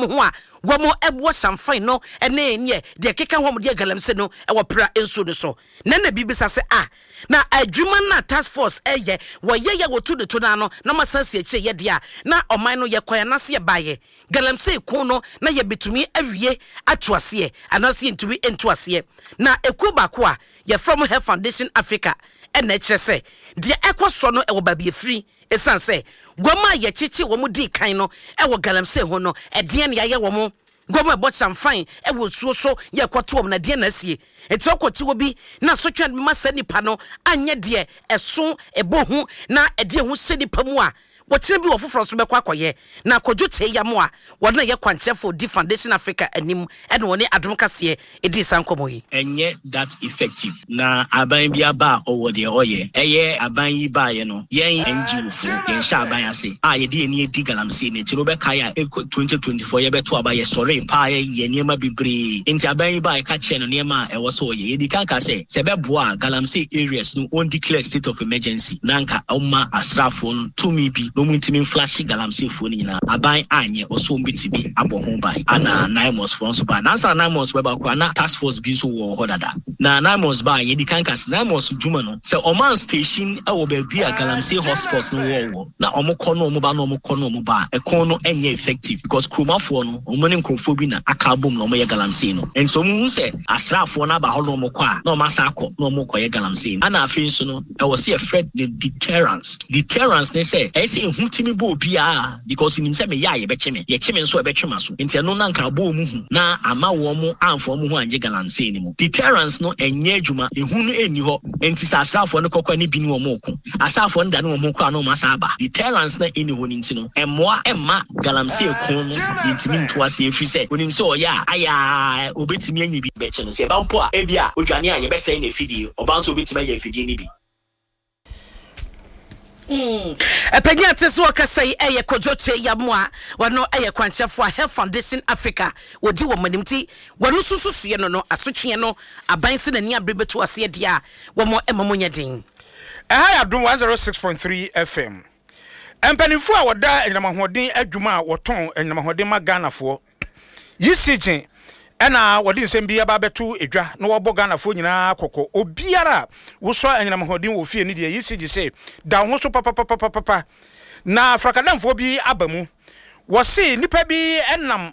mo ho a wo mo ebo samfan no ene nye de keka ho mo de galamse no e wo pra enso no so na bibisa se na adwuma na task force eye wo ye wo tu de to na no na masansi a kire ye de a na oman no ye koya na se baye galamse ku no na ye betumi awie atoase anase ntumi entoase na ekuba ko a ye from Health Foundation Africa ene kire se de ekoso no e wo babie free esan se gwama ye chichi wo mu di kan no e wo galamse ho no e de ne ye wo mu gwama bo samfan e wo suo so ye kwato na de na sie eti okoti wo bi na so twa ma sa nipa no anye de eso ebohu na e de hu se nipa mu a wotina bi wo foforo so bekwa akoye na kodwo te ya mo a wona ye kwanchefo di Foundation Africa anim e no woni adom kase e di sankomo yi enye that effective na aban bi aba owo de oye eye aban yi ba ye no yen NGO fu yen sha aban ase ye de eni edi galamse ne ti no be kai a 2024 ye beto aba ye sore pa ye niema bibre enti aban yi ba ye ka che no niema e wo so ye ye di kan ka se beboa galamse areas no on declare state of emergency nanka oma asrafo no to me bi no mutimi flash galamse fo ni na aban anye oso mbitibi aboho ban ana naimos for so ba na sa naimos we ba kwa na task force bi so wo hodada na naimos ba ye di kan kas naimos juma no se oman station e wo ba bi a galamse hospitals no wo na omukọ no omuba no omukọ no omuba e kon no enye effective because kromafo no omone nkrofo bi na akabom no omoye galamse no en so mu se asrafo na ba ho no omukọ a na omasa akọ no omukọ ye galamse ana afin so no e wo se afraid the deterrence ne say hutimi bo bia because nim se me ya ye becheme ye cheme nso e betwema so enti no na nka bo mu hu na ama wo mu amfo mu hu anje galamse ni mu deterrence no enye adwuma ehu no eni ho enti asrafo no kokwa ni bi ni wo mu ko asrafo no da no wo mu ko no ma sa aba deterrence na eni ho ni nti no emmoa emma galamse ko no yentimi nto ase efi se onim se oya aya obetimi anyi bi beche no se ba mpo a ebia odwane a ye bese na fidie obanso obetimi ya fidie ni bi Penya teso kasai eye kojoche ya moa wano eye kwanchefo Health Foundation Africa wodi wo manimti wano sususuye no asotwe no abanse na ni abrebeto ase dia wo mo emamonya din ya dum 106.3 FM empanifo a woda enyamahodin adwuma a woton enyamahodin ma Ghanafo yisijin ena wodi nsem bia ba betu edwa no wobo Ghanafo nyina kokko obiara wo so enyamahodin wo fie ni de yisiji se da ho so papa na frakadamfo bi abamu wo se nipa bi enam